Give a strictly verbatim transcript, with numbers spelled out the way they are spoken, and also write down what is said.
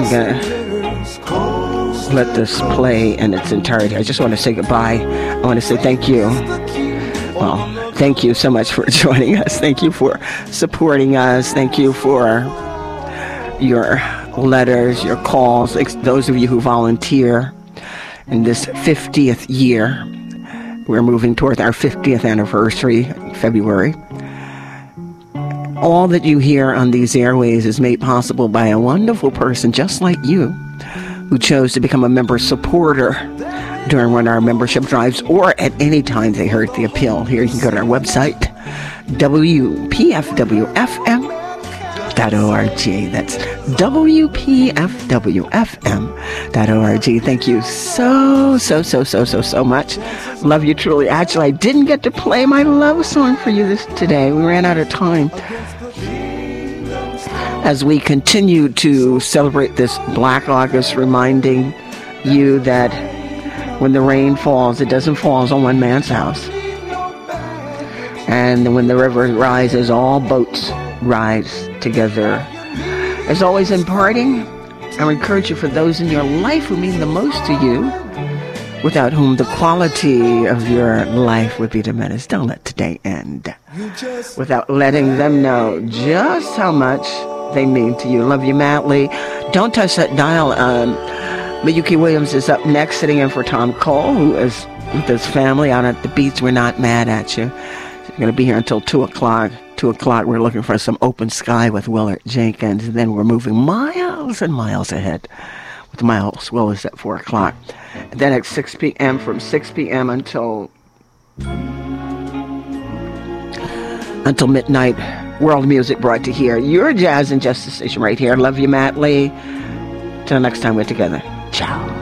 I'm going to let this play in its entirety. I just want to say goodbye. I want to say thank you. Well, thank you so much for joining us. Thank you for supporting us. Thank you for your letters, your calls, those of you who volunteer in this fiftieth year. We're moving towards our fiftieth anniversary in February. All that you hear on these airways is made possible by a wonderful person just like you who chose to become a member supporter during one of our membership drives or at any time they heard the appeal. Here you can go to our website, W P F W F M dot org. That's W P F W F M dot org. Thank you so, so, so, so, so, so much. Love you truly. Actually, I didn't get to play my love song for you this today. We ran out of time. As we continue to celebrate this Black August, reminding you that when the rain falls, it doesn't fall on one man's house. And when the river rises, all boats rise together. As always, in parting, I encourage you for those in your life who mean the most to you, without whom the quality of your life would be diminished. Don't let today end without letting them know just how much they mean to you. Love you madly. Don't touch that dial. Um, Miyuki Williams is up next, sitting in for Tom Cole, who is with his family out at the beach. We're not mad at you. We're going to be here until two o'clock. two o'clock, we're looking for some open sky with Willard Jenkins. And then we're moving miles and miles ahead with Miles Willis at four o'clock. And then at six p.m., from six p.m. until until midnight, world music brought to here. Your Jazz and Justice station right here. Love you madly. Till next time we're together. Ciao.